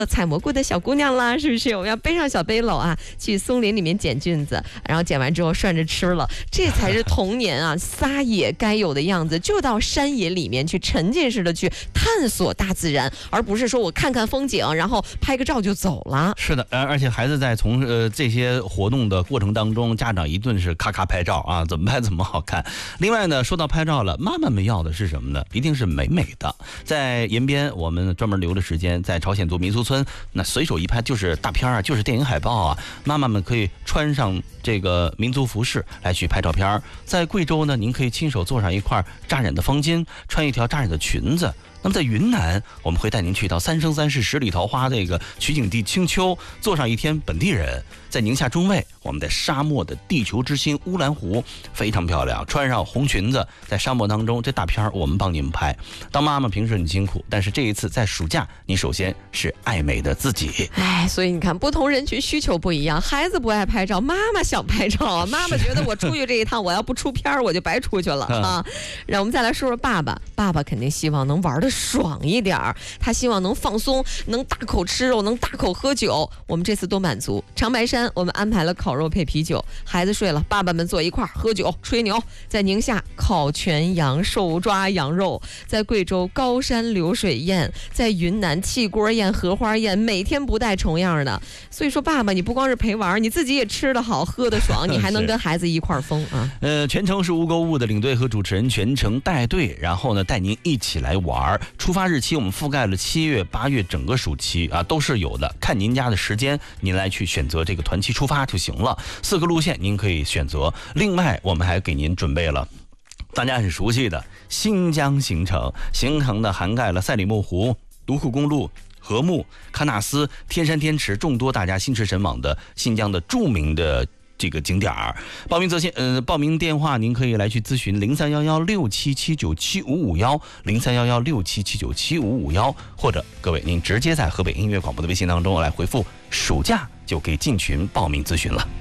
采蘑菇的小姑娘啦，是不是？我们要背上小背篓啊，去松林里面捡菌子，然后捡完之后涮着吃了，这才是童年啊撒野该有的样子。就到山野里面去沉浸式的去探索大自然，而不是说我看看风景，然后拍个照就走了。 是的，而且孩子在从这些活动的过程当中，家长一顿是咔咔拍照啊，怎么拍怎么好看。另外呢，说到拍照了，妈妈们要的是什么呢？一定是美美的。在延边，我们专门留了时间在朝鲜族民俗村，那随手一拍就是大片啊，就是电影海报啊。妈妈们可以穿上这个民族服饰来去拍照片。在贵州呢，您可以亲手做上一块扎染的方巾，穿一条扎染的裙子。那么在云南，我们会带您去到三生三世十里桃花这个取景地青丘，做上一天本地人。在宁夏中卫，我们在沙漠的地球之心乌兰湖非常漂亮，穿上红裙子，在沙漠当中，这大片我们帮你们拍。当妈妈平时很辛苦，但是这一次在暑假，你首先是爱美的自己。 所以你看，不同人群需求不一样，孩子不爱拍照，妈妈想拍照啊。妈妈觉得我出去这一趟，我要不出片我就白出去了啊。让我们再来说说爸爸，爸爸肯定希望能玩得爽一点，他希望能放松，能大口吃肉，能大口喝酒。我们这次都满足。长白山我们安排了烤肉配啤酒，孩子睡了，爸爸们坐一块喝酒吹牛。在宁夏烤全羊、手抓羊肉，在贵州高山流水宴，在云南气锅宴、荷花宴，每天不带重样的。所以说爸爸你不光是陪玩，你自己也吃得好喝得爽，你还能跟孩子一块疯啊。 全程是无购物的领队和主持人全程带队，然后呢带您一起来玩。出发日期我们覆盖了7月、8月整个暑期啊，都是有的。看您家的时间，您来去选择这个团期出发就行了。4个路线您可以选择。另外，我们还给您准备了大家很熟悉的新疆行程，行程呢涵盖了赛里木湖、独库公路、禾木、喀纳斯、天山天池众多大家心驰神往的新疆的著名的这个景点儿。报名电话您可以来去咨询031167797551，031167797551，或者各位您直接在河北音乐广播的微信当中来回复暑假，就可以进群报名咨询了。